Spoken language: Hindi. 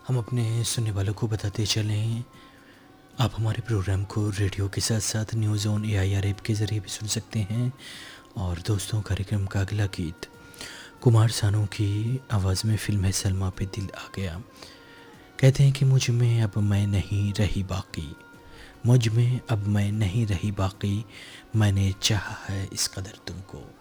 हम अपने सुनने वालों को बताते चलें, आप हमारे प्रोग्राम को रेडियो के साथ साथ न्यूज़ ऑन AIR ऐप के ज़रिए भी सुन सकते हैं। और दोस्तों, कार्यक्रम का अगला गीत कुमार सानू की आवाज़ में फिल्म है सलमा पे दिल आ गया। कहते हैं कि मुझ में अब मैं नहीं रही बाकी, मुझ में अब मैं नहीं रही बाकी, मैंने चाहा है इस कदर तुमको।